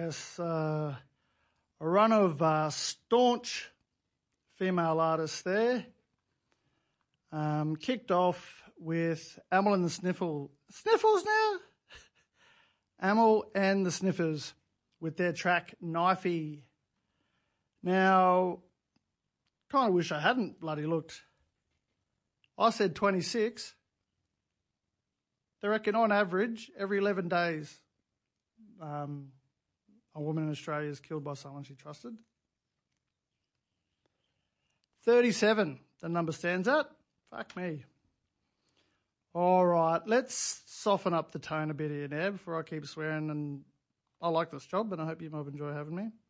Yes, a run of staunch female artists there. Kicked off with Amyl and the Sniffles now? Amyl and the Sniffers with their track Knifey. Now, kind of wish I hadn't bloody looked. I said 26. They reckon on average, every 11 days, a woman in Australia is killed by someone she trusted. 37, the number stands at. Fuck me. All right, let's soften up the tone a bit here now before I keep swearing. And I like this job, and I hope you might enjoy having me.